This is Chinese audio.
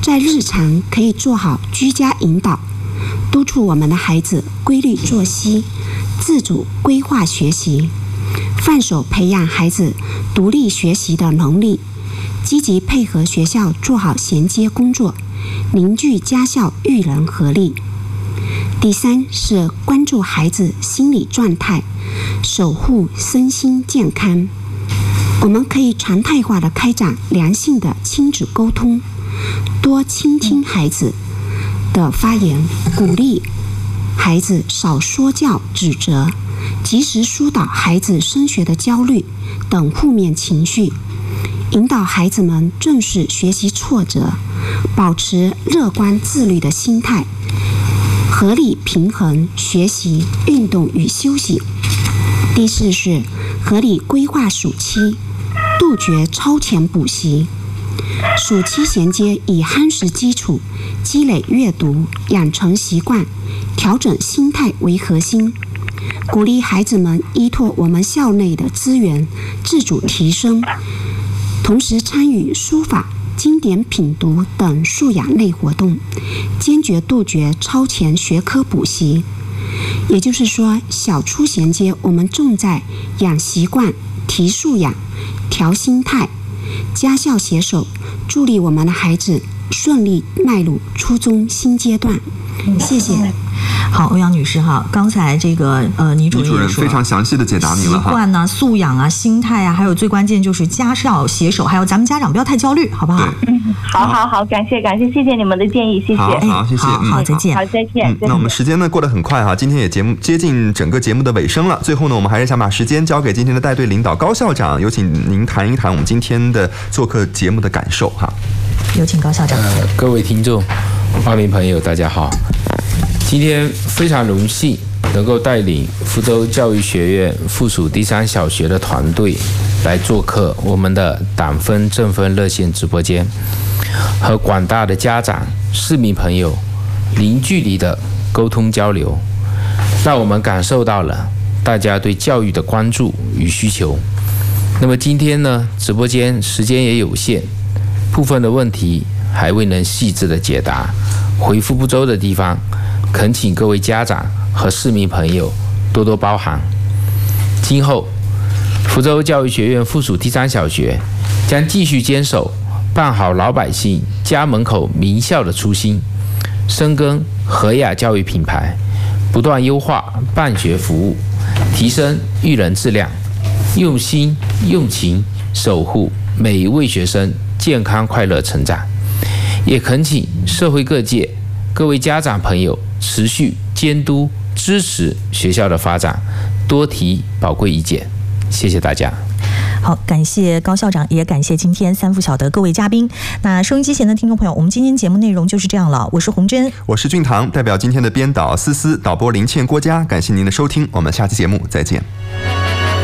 在日常可以做好居家引导，督促我们的孩子规律作息，自主规划学习，放手培养孩子独立学习的能力，积极配合学校做好衔接工作，凝聚家校育人合力。第三是关注孩子心理状态，守护身心健康。我们可以常态化的开展良性的亲子沟通，多倾听孩子的发言，鼓励孩子少说教指责，及时疏导孩子升学的焦虑等负面情绪，引导孩子们正视学习挫折，保持乐观自律的心态，合理平衡学习、运动与休息。第四是合理规划暑期，杜绝超前补习。暑期衔接以夯实基础、积累阅读、养成习惯、调整心态为核心，鼓励孩子们依托我们校内的资源自主提升，同时参与书法、经典品读等素养类活动，坚决杜绝超前学科补习。也就是说，小初衔接我们重在养习惯、提素养、调心态，家校携手，助力我们的孩子顺利迈入初中新阶段。谢谢。 好，欧阳女士哈，刚才这个倪主任也说非常详细的解答您了哈。 习惯啊、素养啊、心态啊，还有最关键就是家校携手，还有咱们家长不要太焦虑，好不好？ 好，感谢，谢谢你们的建议，谢谢。 好，谢谢。 好，再见。 好，再见。 那我们时间呢过得很快哈，今天也接近整个节目的尾声了。最后呢，我们还是想把时间交给今天的带队领导高校长，有请您谈一谈我们今天的做客节目的感受哈。 有请高校长。 各位听众、花民朋友，大家好。今天非常荣幸能够带领福州教育学院附属第三小学的团队来做客我们的党风政风热线直播间，和广大的家长、市民朋友零距离的沟通交流，让我们感受到了大家对教育的关注与需求。那么今天呢，直播间时间也有限，部分的问题还未能细致的解答，回复不周的地方，恳请各位家长和市民朋友多多包涵。今后，福州教育学院附属第三小学将继续坚守办好老百姓家门口名校的初心，深耕和雅教育品牌，不断优化办学服务，提升育人质量，用心用情守护每一位学生健康快乐成长。也恳请社会各界各位家长朋友持续监督支持学校的发展，多提宝贵意见。谢谢大家。 好，感谢高校长，也感谢今天三附小的各位嘉宾。那收音机前的听众朋友，我们今天节目内容就是这样了。我是洪珍， 我是俊堂，代表今天的编导思思、导播林倩、郭佳，感谢您的收听，我们下期节目再见。